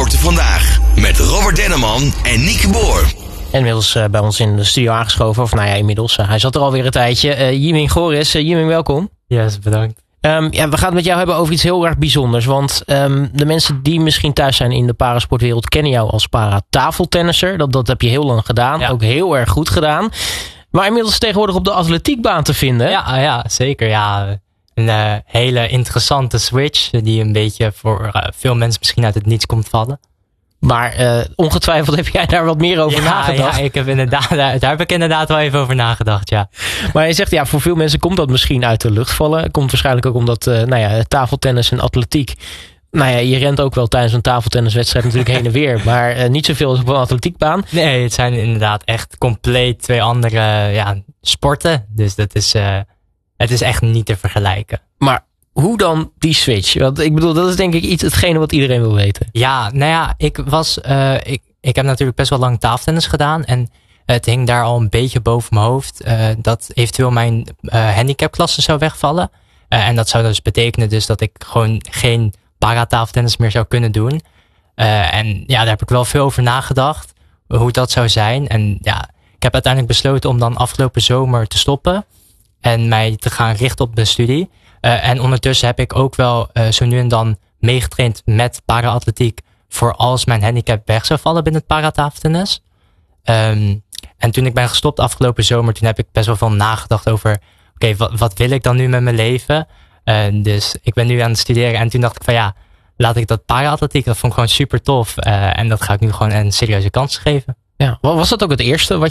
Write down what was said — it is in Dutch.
Sporten Vandaag met Robert Denneman en Nieke Boer. En inmiddels bij ons in de studio aangeschoven. Of nou ja, inmiddels. Hij zat er alweer een tijdje. Jiming Goris. Jiming, welkom. Yes, bedankt. We gaan het met jou hebben over iets heel erg bijzonders. Want de mensen die misschien thuis zijn in de parasportwereld kennen jou als para-tafeltennisser. Dat heb je heel lang gedaan. Ja. Ook heel erg goed gedaan. Maar inmiddels tegenwoordig op de atletiekbaan te vinden. Ja, zeker. Ja. Een hele interessante switch. Die een beetje voor veel mensen misschien uit het niets komt vallen. Maar ongetwijfeld heb jij daar wat meer over nagedacht. Ja, daar heb ik inderdaad wel even over nagedacht, ja. Maar je zegt, voor veel mensen komt dat misschien uit de lucht vallen. Komt waarschijnlijk ook omdat tafeltennis en atletiek. Je rent ook wel tijdens een tafeltenniswedstrijd natuurlijk heen en weer. Maar niet zoveel als op een atletiekbaan. Nee, het zijn inderdaad echt compleet twee andere sporten. Dus het is echt niet te vergelijken. Maar hoe dan die switch? Want ik bedoel, dat is denk ik hetgene wat iedereen wil weten. Ja, ik heb natuurlijk best wel lang tafeltennis gedaan. En het hing daar al een beetje boven mijn hoofd. Dat eventueel mijn handicapklasse zou wegvallen. En dat zou dus betekenen dat ik gewoon geen paratafeltennis meer zou kunnen doen. En daar heb ik wel veel over nagedacht. Hoe dat zou zijn. En ik heb uiteindelijk besloten om dan afgelopen zomer te stoppen. En mij te gaan richten op mijn studie. En ondertussen heb ik ook wel zo nu en dan meegetraind met para-atletiek. Voor als mijn handicap weg zou vallen binnen het paratafeltennis. En toen ik ben gestopt afgelopen zomer. Toen heb ik best wel veel nagedacht over. Oké, wat wil ik dan nu met mijn leven? Dus ik ben nu aan het studeren. En toen dacht ik van laat ik dat para-atletiek. Dat vond ik gewoon super tof. En dat ga ik nu gewoon een serieuze kans geven. Ja, was dat ook het eerste